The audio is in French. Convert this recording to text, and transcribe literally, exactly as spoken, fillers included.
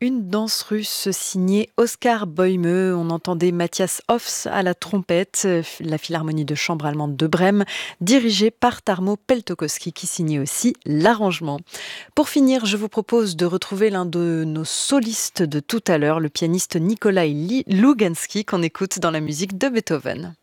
Une danse russe signée Oscar Boimeux. On entendait Matthias Hoffs à la trompette, euh, la Philharmonie de chambre allemande de Brême, dirigée par Tarmo Peltokoski, qui signait aussi l'arrangement. Pour finir, je vous propose de retrouver l'un de nos solistes de tout à l'heure, le pianiste Nikolai Li- Lugansky, qu'on écoute dans la musique de Beethoven.